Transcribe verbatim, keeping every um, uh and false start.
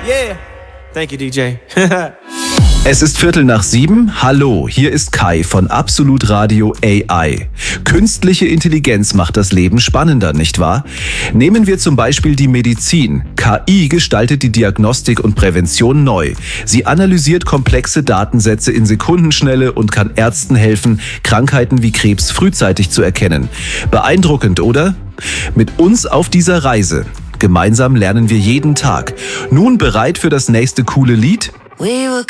Yeah. Thank you, D J. Es ist Viertel nach sieben. Hallo, hier ist Kai von Absolut Radio A I. Künstliche Intelligenz macht das Leben spannender, nicht wahr? Nehmen wir zum Beispiel die Medizin. K I gestaltet die Diagnostik und Prävention neu. Sie analysiert komplexe Datensätze in Sekundenschnelle und kann Ärzten helfen, Krankheiten wie Krebs frühzeitig zu erkennen. Beeindruckend, oder? Mit uns auf dieser Reise. Gemeinsam lernen wir jeden Tag. Nun bereit für das nächste coole Lied?